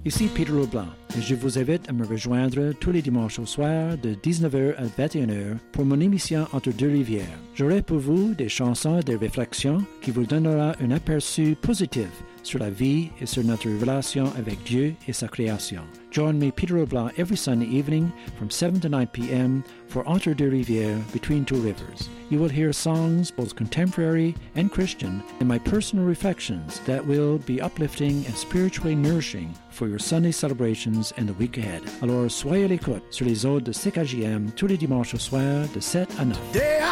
Ici Peter Leblanc et je vous invite à me rejoindre tous les dimanches au soir de 19h à 21h pour mon émission Entre deux rivières. J'aurai pour vous des chansons et des réflexions qui vous donnera un aperçu positif sur la vie et sur notre relation avec Dieu et sa création. Join me, Peter Leblanc, every Sunday evening from 7 to 9 p.m. for Entre deux rivières, Between Two Rivers. You will hear songs, both contemporary and Christian, and my personal reflections that will be uplifting and spiritually nourishing for your Sunday celebrations and the week ahead. Alors, soyez à l'écoute sur les ondes de CKJM tous les dimanches au soir de 7 à 9.